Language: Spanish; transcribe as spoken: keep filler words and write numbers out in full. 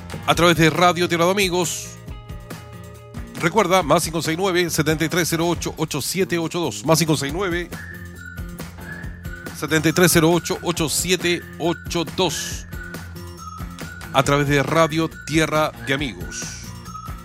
a través de Radio Tierra de Amigos. Recuerda, más cinco seis nueve, siete tres cero ocho, ocho siete ocho dos, más cinco seis nueve, siete tres cero ocho, ocho siete ocho dos, a través de Radio Tierra de Amigos.